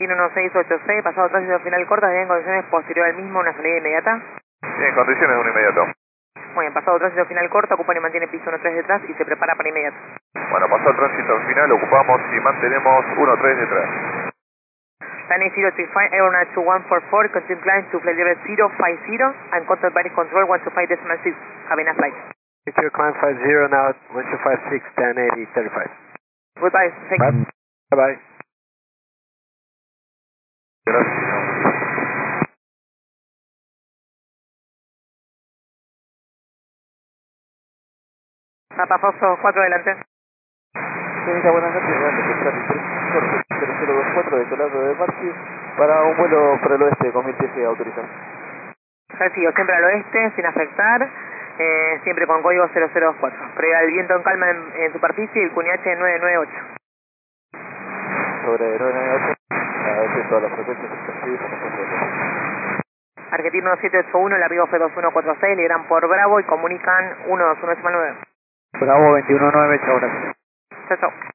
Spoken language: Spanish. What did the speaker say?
1686, pasado tránsito final corto, en condiciones posterior al mismo, una salida inmediata. Sí, en condiciones de un inmediato. Muy bien, pasado tránsito final corto, ocupan y mantiene piso 13 detrás y se prepara para inmediato. Bueno, pasado el tránsito final, ocupamos y mantenemos 13 detrás. Runway 035, Aeronaut 2144, continue climb to flight level 050, and contact by control 125.6, having a flight. Future climb 50 now, 1256, 1080, 35. Goodbye, thank you. Bye-bye. Gracias. Papa Foxtrot 4 adelante. Señorita, buenas noches, grande, 0024 de Colado de Marchi para un vuelo para el oeste con 1000 pies autorizado. Recibo siempre al oeste, sin afectar, siempre con código 0024. Previa el viento en calma en superficie y el QNH 998. Sobre 998, a veces todas las frecuencias extendidas en el Argentino 1781, el avión fue 2146, liberan por Bravo y comunican 121.9. Bravo 219, chao, gracias. Chao, chao.